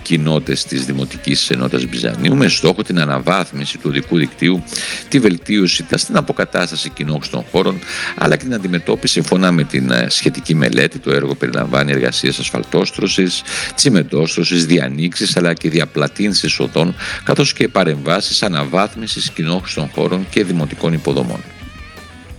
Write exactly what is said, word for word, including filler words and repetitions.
κοινότητες της Δημοτικής Ενότητας Μπιζανίου με στόχο την αναβάθμιση του οδικού δικτύου, τη βελτίωση στην αποκατάσταση κοινόχρηστων χώρων αλλά και την αντιμετώπιση. Σύμφωνα με την σχετική μελέτη, το έργο περιλαμβάνει εργασίες ασφαλτόστρωσης, τσιμεντόστρωσης, διανοίξεις αλλά και διαπλατύνσης οδών, καθώς και παρεμβάσεις αναβάθμισης κοινόχρηστων χώρων και δημοτικών υποδομών.